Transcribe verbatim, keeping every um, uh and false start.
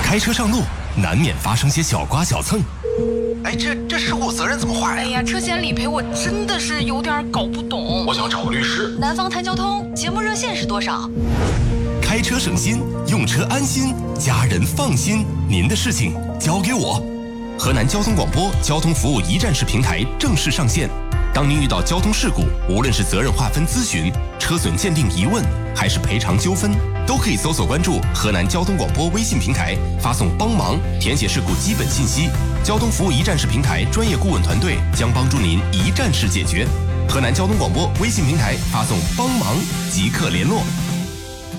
开车上路难免发生些小刮小蹭。 哎，这这事故责任怎么划呀？ 哎呀，车险理赔我真的是有点搞不懂。 我想找个律师。 南方谈交通节目热线是多少？ 开车省心，用车安心，家人放心。您的事情交给我。河南交通广播交通服务一站式平台正式上线。当您遇到交通事故，无论是责任划分咨询、车损鉴定疑问，还是赔偿纠纷，都可以搜索关注河南交通广播微信平台，发送帮忙，填写事故基本信息。交通服务一站式平台专业顾问团队将帮助您一站式解决。河南交通广播微信平台发送帮忙即刻联络。